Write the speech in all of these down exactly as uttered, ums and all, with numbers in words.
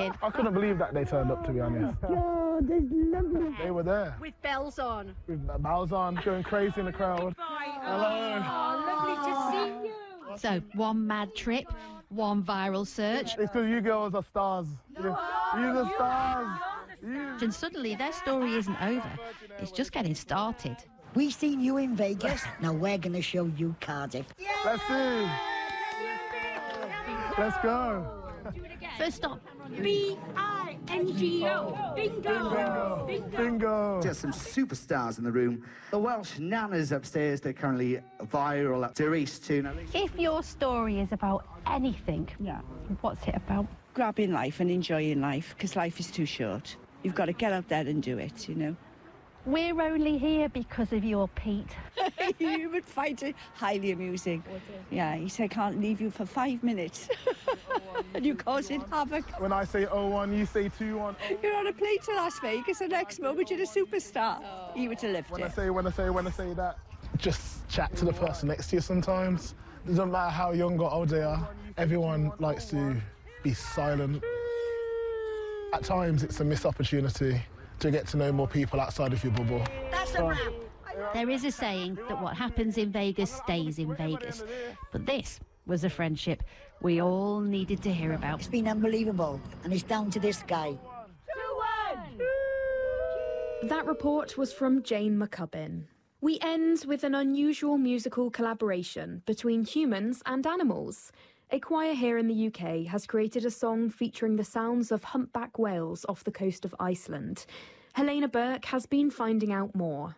singing. I couldn't believe that they turned up, to be honest. Oh, that's lovely. They were there. With bells on. With bells on, going crazy in the crowd. Hello. Oh, lovely to see you. So, one mad trip, one viral search. It's because you girls are stars. You're, you're the stars. You. And suddenly their story isn't over. It's just getting started. We seen you in Vegas. Now we're going to show you Cardiff. Let's see. Let's go. First stop. B I N G O. Bingo. Bingo. Bingo. Bingo. Just some superstars in the room. The Welsh Nanas upstairs, they're currently viral. Doris too. If your story is about anything, yeah, what's it about? Grabbing life and enjoying life, because life is too short. You've got to get out there and do it, you know. We're only here because of your Pete. You would find it highly amusing. Yeah, he said, I can't leave you for five minutes. And you causing havoc. When I say oh one, you say two one. You're on a plane to Las Vegas, and next moment you're a superstar. You would have lived When it. I say, when I say, when I say that, just chat to the person next to you sometimes. It doesn't matter how young or old they are. Everyone likes to be silent. At times, it's a missed opportunity to get to know more people outside of your bubble. That's a wrap. There is a saying that what happens in Vegas stays in Vegas. But this was a friendship we all needed to hear about. It's been unbelievable, and it's down to this guy. That report was from Jane McCubbin. We end with an unusual musical collaboration between humans and animals. A choir here in the U K has created a song featuring the sounds of humpback whales off the coast of Iceland. Helena Burke has been finding out more.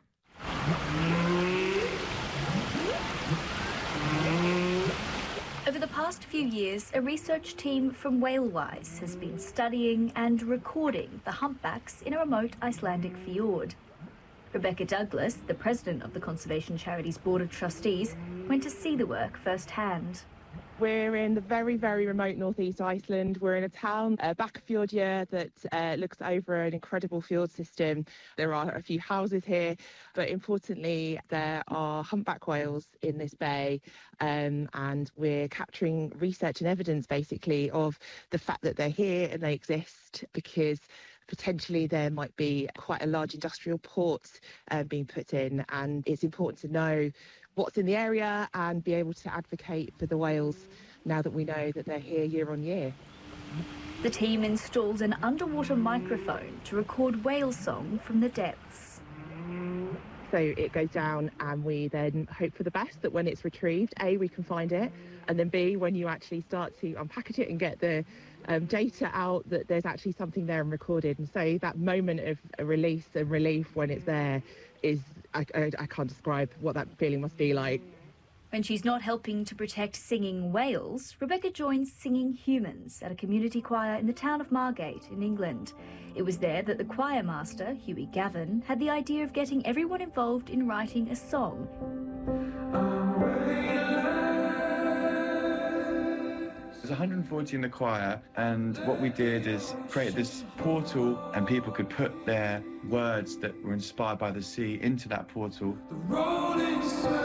Over the past few years, a research team from Whalewise has been studying and recording the humpbacks in a remote Icelandic fjord. Rebecca Douglas, the president of the Conservation Charities Board of Trustees, went to see the work firsthand. We're in the very, very remote northeast Iceland. We're in a town, uh, Bakkafjordur, that uh, looks over an incredible fjord system. There are a few houses here, but importantly, there are humpback whales in this bay, um, and we're capturing research and evidence, basically, of the fact that they're here and they exist, because potentially there might be quite a large industrial port uh, being put in, and it's important to know what's in the area and be able to advocate for the whales now that we know that they're here year on year. The team installed an underwater microphone to record whale song from the depths. So it goes down and we then hope for the best, that when it's retrieved, A, we can find it, and then B, when you actually start to unpackage it and get the um, data out, that there's actually something there and recorded. And so that moment of a release and relief when it's there is, I, I, I can't describe what that feeling must be like. When she's not helping to protect singing whales, Rebecca joins Singing Humans at a community choir in the town of Margate in England. It was there that the choir master, Hughie Gavin, had the idea of getting everyone involved in writing a song. There's one hundred forty in the choir, and what we did is create this portal, and people could put their words that were inspired by the sea into that portal. The rolling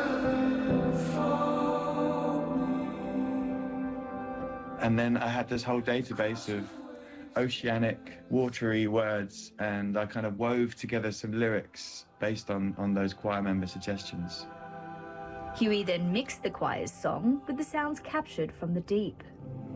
and then I had this whole database of oceanic, watery words, and I kind of wove together some lyrics based on, on those choir member suggestions. Hughie then mixed the choir's song with the sounds captured from the deep.